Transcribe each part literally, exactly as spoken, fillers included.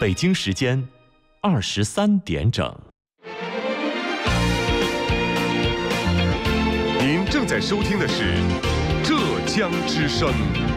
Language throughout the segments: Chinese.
北京时间二十三点整。 您正在收听的是浙江之声。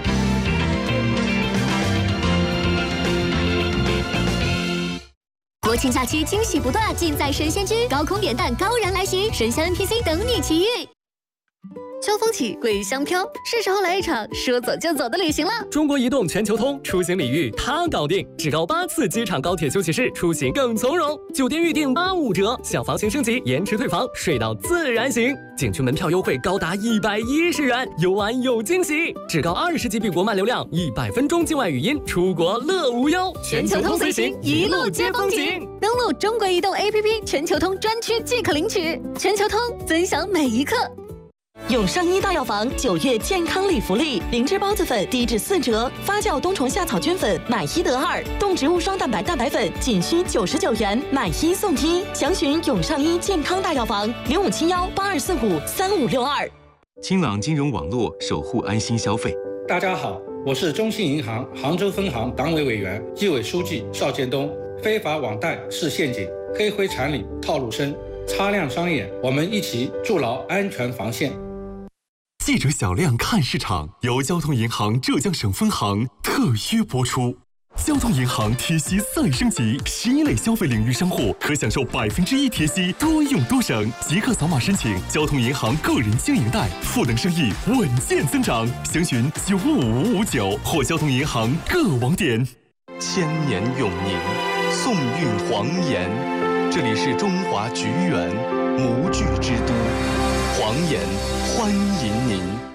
国庆假期惊喜不断，尽在神仙居，高空扁担高燃来袭，神仙 N P C 等你奇遇。秋风起，桂香飘，是时候来一场说走就走的旅行了。 中国移动全球通出行礼遇它搞定，至高八次机场高铁休息室，出行更从容。酒店预订八五折，小房型升级延迟退房，睡到自然醒。景区门票优惠高达一百一十元，游玩有惊喜。至高二十 G B 国漫流量，一百分钟境外语音，出国乐无忧。 全球通随行，一路接风景。登录中国移动 A P P 全球通专区即可领取。全球通，分享每一刻。永上一大药房九月健康礼福利，灵芝孢子粉低至四折，发酵冬虫夏草菌粉买一得二，动植物双蛋白蛋白粉仅需九十九元，买一送一。详询永上一健康大药房零五七幺八二四五三五六二。 清朗金融网络，守护安心消费。 大家好，我是中信银行杭州分行党委委员、纪委书记邵建东。非法网贷是陷阱，黑灰产里套路深，擦亮双眼，我们一起筑牢安全防线。 记者小亮看市场由交通银行浙江省分行特约播出。交通银行贴息再升级，十一类消费领域商户可享受百分之一贴息，多用多省。即刻扫码申请交通银行个人经营贷，赋能生意稳健增长。详询九五五五九或交通银行各网点。 千年永宁，宋韵黄岩，这里是中华菊园，模具之都。黄岩欢迎您。